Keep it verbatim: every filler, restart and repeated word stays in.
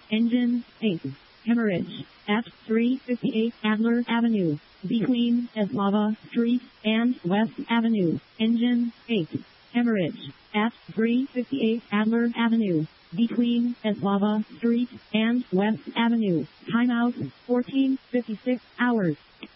Engine eight. Hemorrhage at three fifty-eight Adler Avenue, between Eslava Street and West Avenue. Engine eight. Hemorrhage at three fifty-eight Adler Avenue, between Eslava Street and West Avenue. Timeout fourteen fifty-six hours.